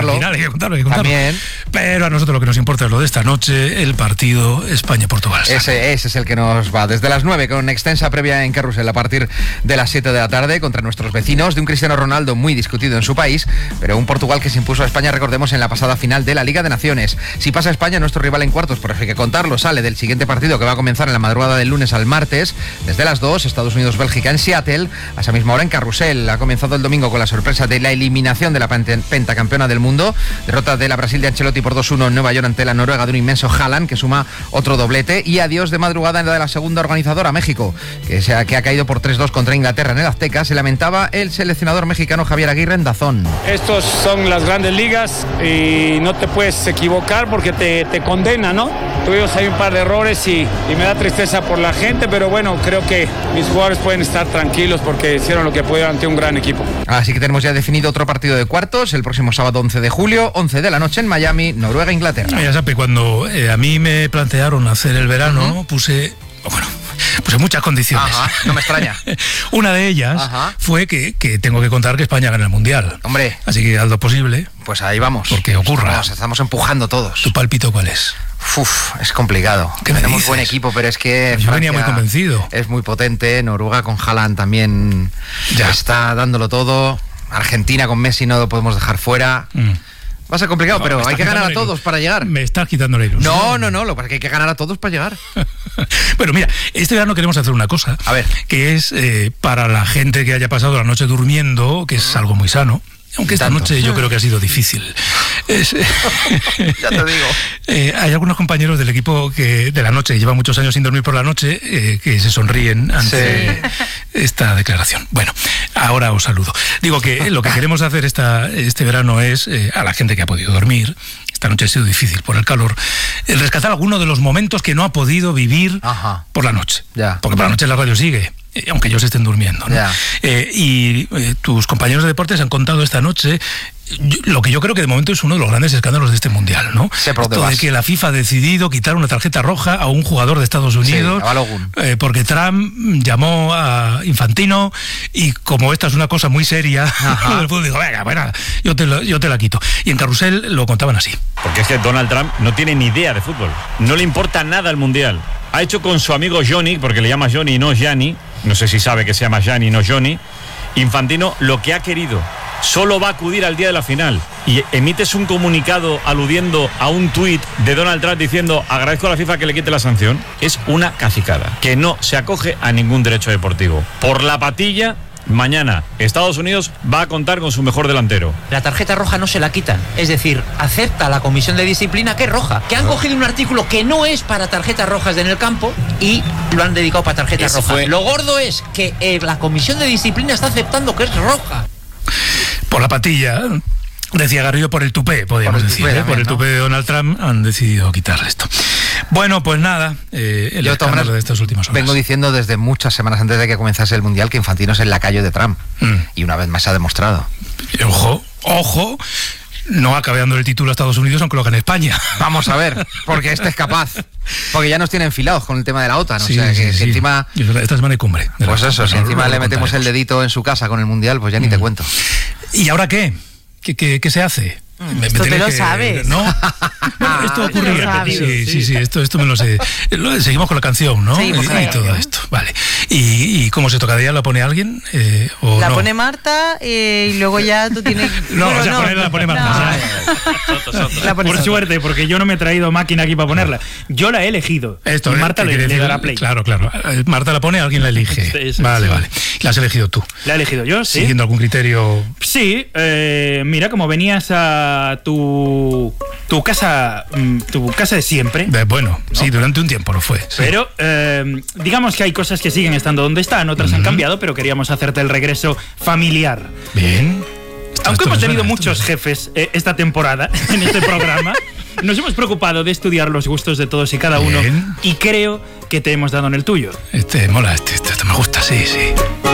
contarlo. Al final hay que contarlo. También. Pero a nosotros lo que nos importa es lo de esta noche, el partido España-Portugal. Ese es el que nos va desde las 9 con extensa previa en Carrusel a partir de las 7 de la tarde contra nuestros vecinos, de un Cristiano Ronaldo muy discutido en su país, pero un Portugal que se impuso a España, recordemos, en la pasada final de la Liga de Naciones. Si pasa España, nuestro rival en cuartos, por eso hay que contarlo, sale del siguiente partido que va a comenzar en la madrugada del lunes al martes, desde las 2, Estados Unidos-Bélgica en Seattle, a esa misma hora en Carrusel. Ha comenzado el domingo con la sorpresa de la eliminación de la pentacampeona del mundo, derrota de la Brasil de Ancelotti por 2-1 en Nueva York ante la Noruega de un inmenso Haaland, que suma otro doblete, y adiós de madrugada en la de la segunda organizadora, México, que ha caído por 3-2 contra Inglaterra en el Azteca. Se lamentaba el seleccionador mexicano Javier Aguirre en DAZN. Estos son las grandes ligas y no te puedes equivocar porque te condena, ¿no? Tuvimos ahí un par de errores y me da tristeza por la gente, pero bueno, creo que mis jugadores pueden estar tranquilos porque hicieron lo que pudieron ante un gran equipo. Así que tenemos ya definido otro partido de cuartos, el próximo sábado 11 de julio, 11 de la noche en Miami, Noruega-Inglaterra. Ya sabes, cuando a mí me plantearon hacer el verano, puse muchas condiciones. Ajá, no me extraña. Una de ellas fue que tengo que contar que España gana el Mundial. Hombre. Así que haz lo posible. Pues ahí vamos. Porque ocurra. Estamos empujando todos. ¿Tu pálpito cuál es? Es complicado. Tenemos buen equipo, pero es que yo venía muy convencido. Es muy potente. Noruega con Haaland también ya está dándolo todo. Argentina con Messi no lo podemos dejar fuera. Va a ser complicado, pero hay que ganar a todos para llegar. Me estás quitando la ilusión. No, lo que pasa es que hay que ganar a todos para llegar. Bueno, mira, este verano queremos hacer una cosa. A ver. Que es para la gente que haya pasado la noche durmiendo, que es algo muy sano. Aunque esta noche yo creo que ha sido difícil. Ya te digo. Hay algunos compañeros del equipo de la noche, que llevan muchos años sin dormir por la noche, que se sonríen ante esta declaración. Bueno, ahora os saludo. Digo que lo que queremos hacer este verano es, a la gente que ha podido dormir, esta noche ha sido difícil por el calor, rescatar alguno de los momentos que no ha podido vivir por la noche. Ya. Porque por la noche la radio sigue, aunque ellos estén durmiendo, ¿no? Tus compañeros de deportes han contado esta noche lo que yo creo que de momento es uno de los grandes escándalos de este mundial, ¿no? Esto de que la FIFA ha decidido quitar una tarjeta roja a un jugador de Estados Unidos, porque Trump llamó a Infantino y como esta es una cosa muy seria, el fútbol dijo, venga, bueno, yo te la quito. Y en Carrusel lo contaban así. Porque es que Donald Trump no tiene ni idea de fútbol, no le importa nada el mundial. Ha hecho con su amigo Johnny, porque le llama Johnny y no Gianni, no sé si sabe que se llama Gianni y no Johnny, Infantino lo que ha querido. Solo va a acudir al día de la final y emites un comunicado aludiendo a un tuit de Donald Trump diciendo agradezco a la FIFA que le quite la sanción. Es una cacicada que no se acoge a ningún derecho deportivo. Por la patilla, mañana Estados Unidos va a contar con su mejor delantero. La tarjeta roja no se la quitan, es decir, acepta la comisión de disciplina que es roja, que han cogido un artículo que no es para tarjetas rojas en el campo y lo han dedicado para tarjetas rojas. Lo gordo es que la comisión de disciplina está aceptando que es roja. Por la patilla, decía Garrido, por el tupé, podríamos decir. Por el tupé de Donald Trump han decidido quitarle esto. Bueno, pues nada, el escándalo de estas últimas horas. Vengo diciendo desde muchas semanas antes de que comenzase el Mundial que Infantino es el lacayo de Trump. Y una vez más se ha demostrado. Ojo, no acabe dando el título a Estados Unidos aunque lo gane España. Vamos a ver, porque este es capaz. Porque ya nos tienen enfilados con el tema de la OTAN. O sea, que si encima... Esta semana hay cumbre. Pues eso, si encima le metemos el dedito en su casa con el Mundial, pues ya ni te cuento. ¿Y ahora qué? ¿Qué se hace? Esto te lo sabes. ¿No? Bueno, esto ocurría. Sí, esto me lo sé. Seguimos con la canción, ¿no? Y todo esto. Vale. ¿Y cómo se toca? ¿Ya la pone alguien? La pone Marta y luego ya tú tienes... La pone Marta. Por suerte, porque yo no me he traído máquina aquí para ponerla. Yo la he elegido. Marta le dará play. Claro. Marta la pone, alguien la elige. Vale. ¿La has elegido tú? La he elegido yo, sí. ¿Siguiendo algún criterio? Sí. Mira, como venías a tu casa de siempre. Bueno, ¿no? Sí, durante un tiempo lo fue. Sí. Pero digamos que hay cosas que siguen estando donde están, otras han cambiado, pero queríamos hacerte el regreso familiar. Bien. Aunque hemos tenido muchos jefes esta temporada en este programa, nos hemos preocupado de estudiar los gustos de todos y cada uno y creo que te hemos dado en el tuyo. Mola, me gusta, sí.